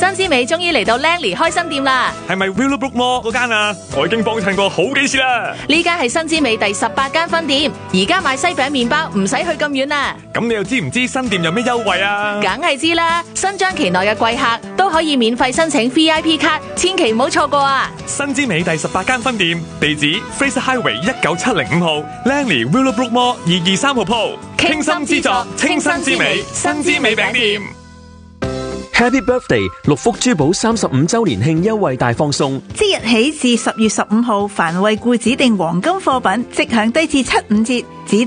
新之美終於嚟到 Langley 開新店啦！ 係咪 Willowbrook Mall 嗰間啊？我已經幫襯過好幾次啦。 呢間係新之美第18間分店，而家買西餅麵包唔使去咁遠啦。 咁你又知唔知新店有咩優惠啊？ 梗係知啦！新張期內嘅貴客都可以免費申請 VIP 卡，千祈唔好錯過啊！ 新之美第18間分店，地址 Fraser Highway 19705號 Langley Willowbrook Mall 223號鋪，傾心之作，清新之美，新之美餅店。 Happy Birthday 六福珠寶35周年慶優惠大放送， 即日起至10月15號，凡惠顧指定黃金貨品即享低至75折。